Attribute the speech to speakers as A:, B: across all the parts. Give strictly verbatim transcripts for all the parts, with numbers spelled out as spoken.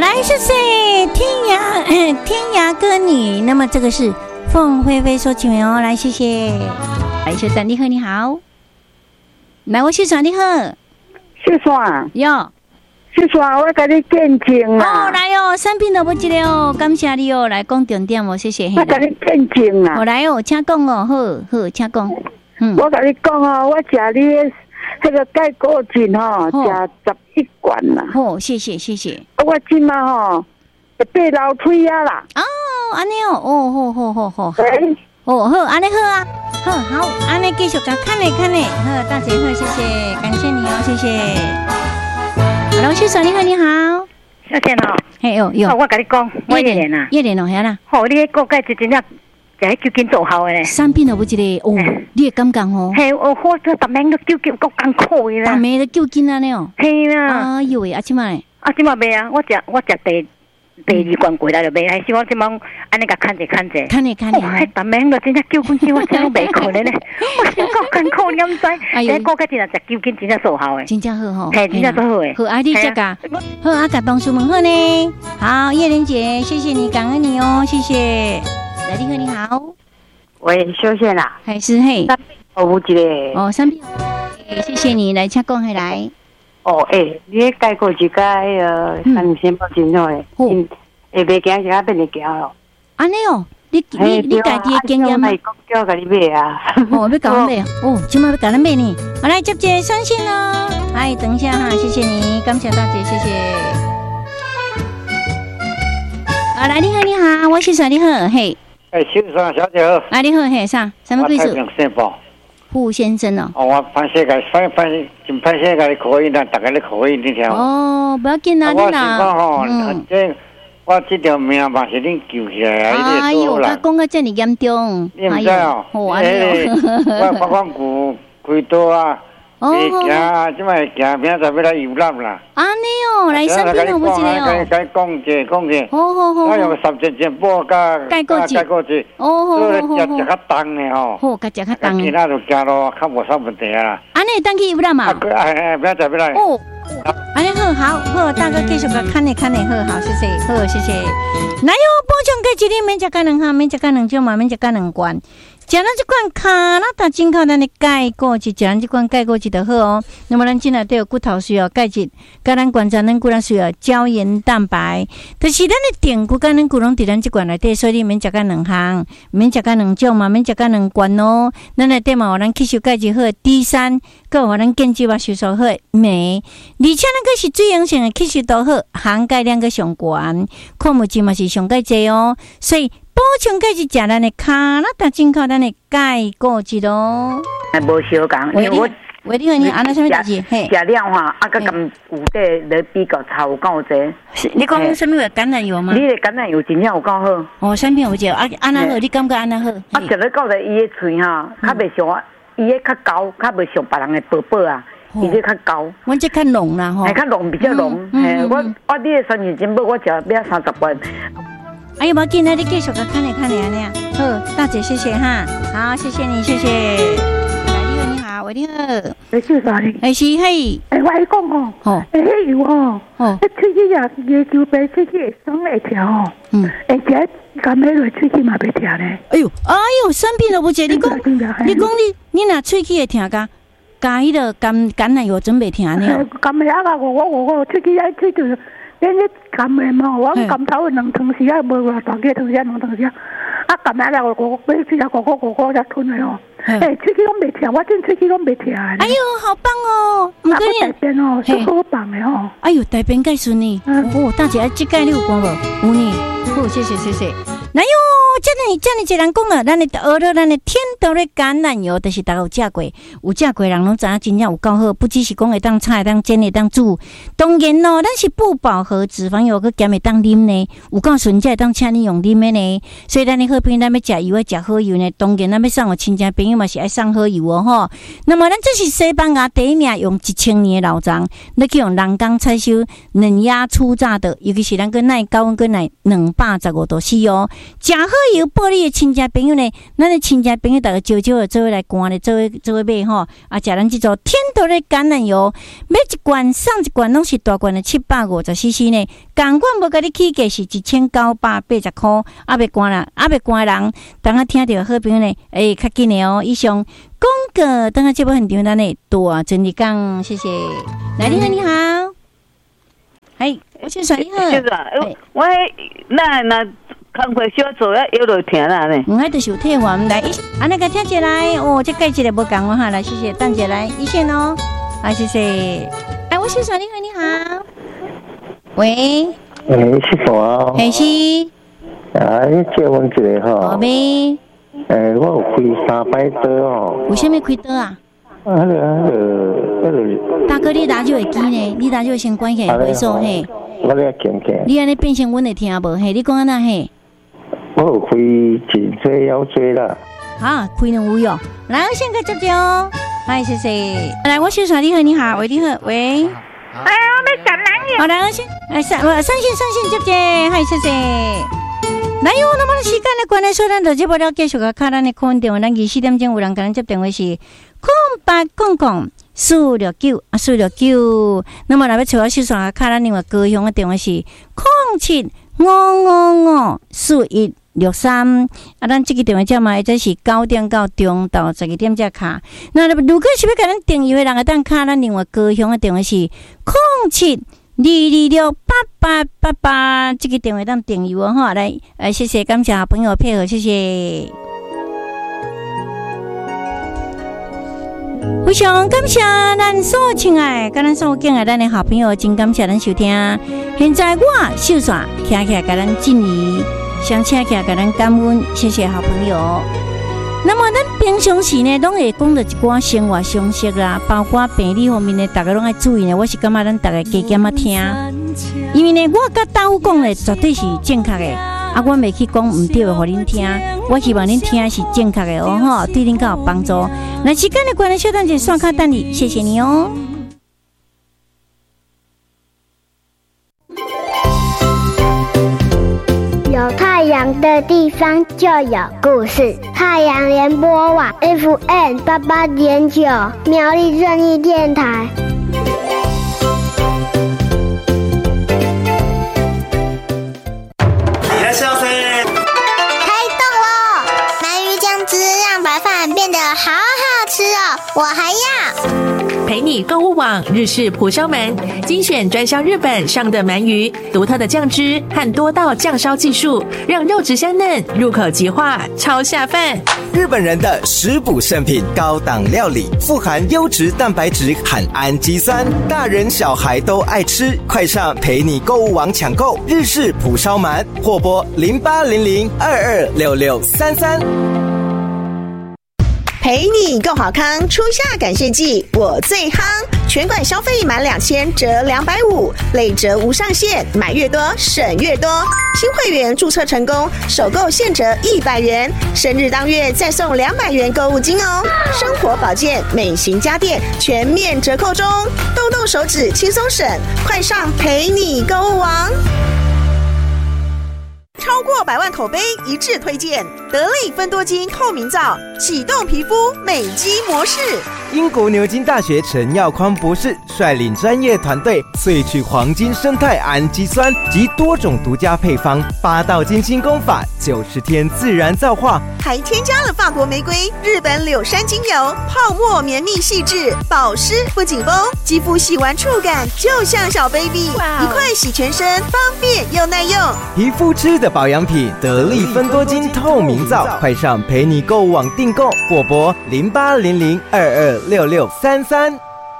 A: 来，谢谢天涯天涯歌女。那么这个是凤飞飞说请哦，来谢谢。来，小丹你好，你好。来，我小爽你好。
B: 小爽
A: 哟。
B: 小爽，我给你见证
A: 啊！哦，来哦，产品都不记得哦，感谢你哦，来讲重点哦，谢谢。
B: 我给你见证啊！
A: 我来哦，请讲哦，好好，请讲。
B: 嗯，我跟你讲哦，我吃你那个钙果精哦，吃十一罐啦。
A: 哦，谢谢谢谢。
B: 我今嘛吼会变老腿啊啦。
A: 哦，安尼哦，哦，好好好好好。哦，好，安尼好啊，好好，安尼继续甲看嘞看嘞，好，大姐好，谢谢，感谢你哦，谢谢。老师说你好，你好，
C: 小姐哦，
A: 嘿哟哟，
C: 我跟你讲，我叶莲啊，
A: 叶莲哦，遐啦，
C: 好，你迄个钙质真正，就迄究竟做好诶咧，
A: 产品都不一个哦，你会感觉哦，
C: 嘿，我我这逐暝都究竟够艰苦诶啦，
A: 逐暝都究竟安尼哦，
C: 嘿啦，
A: 哎呦喂，啊，即摆，
C: 啊，即摆袂啊，我食我食第第二罐过来就袂，还是我即摆安尼甲看者看者，
A: 看者看者，
C: 迄逐暝都真正究竟真我真拢袂困诶咧，我真够艰苦，你毋知，哎，个钙真正食究竟真正做好诶，
A: 真正好吼，
C: 嘿，真正做好诶，
A: 好，啊，你这个好啊，甲同事们好呢，好，叶莲姐，谢谢你，感恩你哦，谢谢，来，你好，你好。
B: 喂，小倩啦，
A: 还是嘿，
B: 哦，有一个
A: 哦，三品，哎，谢谢你来，请讲下来。
B: 哦，诶，你迄钙果一个呃，三先保真好诶，嗯，会袂惊，就较变会惊咯。
A: 安尼哦，你你你家己的经验吗？
B: 叫甲你买啊。
A: 哦，要甲我买哦，今麦要甲咱买呢。我来接接相信哦。哎，等一下哈，谢谢你，感谢大姐，谢谢。啊，来，你好，你好，我是说你好，嘿。
D: 哎，小爽小姐好。
A: 啊，你好，嘿，啥？什么贵事？傅先生哦。
D: 哦，我潘世界，潘潘真潘世界的口音啦，大家的口音你听。
A: 哦，不要紧啦，你啦。
D: 我是讲吼，这我这条命嘛是恁救起来啊！
A: 哎呦，我讲到这么严重，
D: 你唔知哦？哎，我我讲古开刀啊，会行，即摆行明仔载要来游览啦。
A: 安尼哦，来生病了不是哦？
D: 该该讲者讲者。
A: 好好好。
D: 我用十只只补加
A: 钙果剂，
D: 钙果剂。
A: 哦好好好。
D: 食食较重的吼。
A: 好，甲食较重。
D: 其他就行咯，较无啥问题啊。
A: 安尼当去游览嘛？
D: 啊，哎哎，明仔载要来。
A: 哦。安尼好，好，好，大哥继续甲看你看你好，好，谢谢，好，谢谢。来哟，补充钙质你免食甲两项，免食甲两种嘛，免食甲两罐。食咱这款卡拉达真靠咱的钙果质，食咱这款钙果质就好哦。那么咱今内都有骨头需要钙质，甲咱观察咱骨头需要胶原蛋白，就是咱的电骨甲咱骨拢伫咱这罐内底，所以你免食甲两项，免食甲两种嘛，免食甲两罐哦。咱内底嘛，有咱吸收钙质好 D 三，佮有咱建基化吸收好镁，而且咱个是水溶性的吸收都好，含钙量个上悬，矿物质嘛是上钙济哦，所以。补充钙质，食咱的卡拉达进口咱的钙果质咯。
B: 还无相共，因为我
A: 喂，你好，你安那什么代志？嘿，
B: 食了哈，啊，甲咁有底来比较差有够济。
A: 你讲什么个橄榄油吗？
B: 你的橄榄油真正有够好。
A: 哦，产品有只啊，安那好，你感觉安那好？
B: 啊，食了到咧伊的喙哈，较袂像伊的较高，较袂像别人的薄薄啊。伊这较高，
A: 阮这较浓啦吼。
B: 还较浓，比较浓。嘿，我我你的三年前买，我食要三十罐。
A: 哎呀，无紧啊，你继续甲看咧看咧安尼啊。好，大姐谢谢哈，好，谢谢你，谢谢。来，你好，你好，喂，你好。
B: 你叫啥哩？
A: 哎是嘿。
B: 哎，我爱讲哦，哦，哎，迄油哦，哦，迄喙齿啊，椰球白喙齿会酸会跳哦，嗯，而且甘美瑞喙齿嘛袂跳呢。
A: 哎呦，哎呦，生病了不姐，你讲，你讲你你若喙齿会跳噶，加迄个橄橄榄油准备跳呢？
B: 甘美啊，我我我我喙齿爱喙齿。恁咧甘诶嘛，我甘头两汤匙啊，无偌大个汤匙两汤匙啊，啊甘啊来我我买去啊，我我我我才吞诶哦。诶，喙齿拢袂跳，我真喙齿拢袂跳。
A: 哎呦，好棒哦！
B: 唔过你大便哦，是好棒诶吼。
A: 哎呦，大便介顺呢。哦，大姐，这盖你有讲无？有呢。好，谢谢谢谢。来哟，这里这里一人讲了，咱的学了咱的天道的橄榄油，就是大家有食过，有食过人拢知影真正有够好，不只是讲会当炒会当煎会当煮，当然咯，咱是不饱和脂肪油，佮咸会当啉呢，有够纯正会当请你用啉的呢。所以咱的好朋友，咱要食油要食好油呢，当然咱要送互亲戚朋友嘛是爱送好油哦吼。那么咱这是西班牙第一名用一千年的老张，咱去用人工采收嫩芽粗榨的，尤其是咱个耐高温个耐两百十五度 C 哦。 食好油报你的亲戚朋友呢，咱的亲戚朋友大家招招做伙来赶咧，做伙做伙买吼。啊，食咱即组天头的橄榄油，买一罐送一罐拢是大罐的七百五十 C C 呢。共款无甲你起价是一千九百八十块，啊袂赶啦，啊袂赶的人，等下听到好朋友呢，诶、欸，较紧的哦。以上广告，等下节目很长咱呢，大真理讲，谢谢。来，你好，你好。哎，我先说你好。
E: 是啊，我那那工课小做啊，摇落停啦呢。
A: 嗯，迄就是有退还来，啊，那个听起来，哦，这盖起来无讲我哈，来，谢谢，等起来一线哦，啊，谢谢。哎，我先说你好，你好。喂。
F: 哎，是我。
A: 哎是。
F: 啊，你借阮一个吼。
A: 好呗。
F: 诶，我有开三摆刀哦。
A: 为什么开刀啊？
F: 啊，那个那个那个。
A: 大哥，你打就会记呢？你打就会先关起回收嘿。
F: 我咧见见。
A: 你安尼变成阮会听无？嘿，你讲安那嘿？
F: 我有开颈椎、腰椎啦。
A: 啊，开两有哟。来，我先个接接哦。嗨，谢谢。来，我先说你好，你好，喂，你好，喂。
B: 哎呀，我要讲男人。
A: 好，来，我先来上，我上线上线接接，嗨，谢谢。来哟，那么时间的关系，所以咱就接不了继续个卡咱的空运电话，咱二四点钟有人跟咱接电话是空八空空四六九啊四六九。那么若要找我手上卡咱另外高雄的电话是空七五五五四一六三。啊，咱这个电话号码这是九点到中到十二点才卡。那如果是要跟咱订阅的人，当卡咱另外高雄的电话是空七。二二六八八八八，这个电话当订阅哦哈，来，呃，谢谢，感谢好朋友配合，谢谢。非常感谢咱所亲爱、跟咱所敬爱咱的好朋友，真感谢咱收听。现在我秀耍听起来，给咱敬意，想请起来给咱感恩，谢谢好朋友。那么咱平常时呢，拢会讲到一寡生活常识啦，包括病理方面呢，大家拢爱注意呢。我是感觉咱大家加减啊听，因为呢，我甲大夫讲的绝对是正确的，啊，我袂去讲唔对的，互恁听。我希望恁听是正确的哦，吼，对恁较有帮助。那时间的关系，小等者刷卡等你，谢谢你哦。
G: 有太阳的地方就有故事。太阳联播网 F M 八八点九，苗栗正义电台。
H: いらっしゃいませ。
G: 开动喽！鳗鱼酱汁让白饭变得好好吃哦，我还要。
I: 陪你购物网日式蒲烧鳗，精选专销日本上的鳗鱼，独特的酱汁和多道酱烧技术，让肉质香嫩，入口即化，超下饭。
H: 日本人的食补圣品，高档料理，富含优质蛋白质和氨基酸，大人小孩都爱吃。快上陪你购物网抢购日式蒲烧鳗，或拨零八零零二二六六三三。
J: 陪你购好康，初夏感谢季我最夯，全馆消费满两千折两百五，累折无上限，买越多省越多。新会员注册成功，首购现折一百元，生日当月再送两百元购物金哦。生活保健、美型家电全面折扣中，动动手指轻松省，快上陪你购物网。超过百万口碑一致推荐，得力芬多精透明皂，启动皮肤美肌模式。
H: 英国牛津大学陈耀匡博士率领专业团队萃取黄金生态氨基酸及多种独家配方，八道精心工法，九十天自然皂化，
J: 还添加了法国玫瑰、日本柳杉精油，泡沫绵密细致，保湿不紧绷，肌肤洗完触感就像小 baby， 一块洗全身，方便又耐用。
H: 皮肤吃的保养品，得力芬多精透明皂，快上陪你购物网订购，或拨零八零零二二六六三三。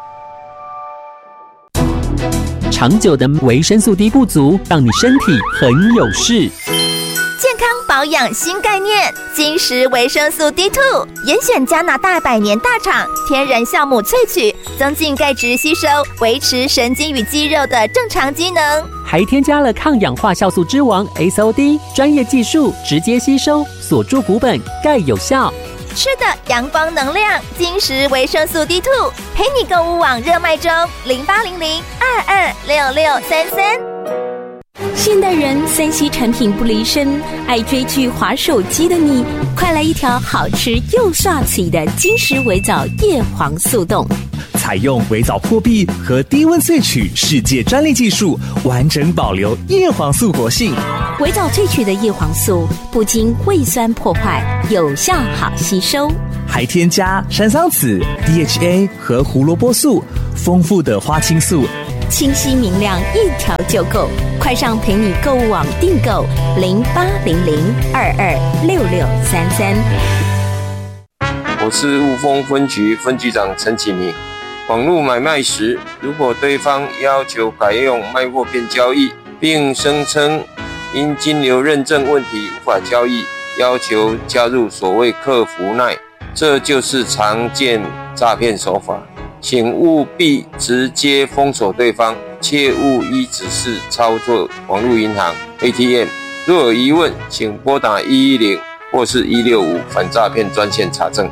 K: 长久的维生素 D 不足，让你身体很有事。
L: 健康保养新概念，金石维生素 D 二 严选加拿大百年大厂天然酵母萃取，增进钙质吸收，维持神经与肌肉的正常机能，
K: 还添加了抗氧化酵素之王 S O D， 专业技术直接吸收，锁住骨本，钙有效。
L: 吃的阳光能量，金石维生素 D 二， 陪你购物网热卖中，零八零零二二六六三三。
M: 现代人三 C 产品不离身，爱追剧滑手机的你，快来一条好吃又刷嘴的金石微藻叶黄素冻。
N: 采用微藻破壁和低温萃取世界专利技术，完整保留叶黄素活性。
M: 微藻萃取的叶黄素不经胃酸破坏，有效好吸收，
N: 还添加山桑子、D H A 和胡萝卜素，丰富的花青素，
M: 清晰明亮，一条就够。快上陪你购物网订购零八零零二二六六三三。
O: 我是雾峰分局分局长陈启明。网络买卖时，如果对方要求改用卖货片交易，并声称因金流认证问题无法交易，要求加入所谓客服赖，这就是常见诈骗手法。请务必直接封锁对方，切勿依指示操作网络银行 A T M。若有疑问，请拨打一一零或是一六五反诈骗专线查证。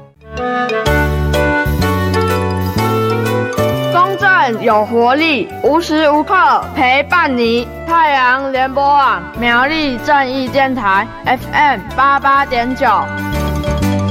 P: 公正有活力，无时无刻陪伴你。太阳联播网苗栗正义电台 F M 八八点九。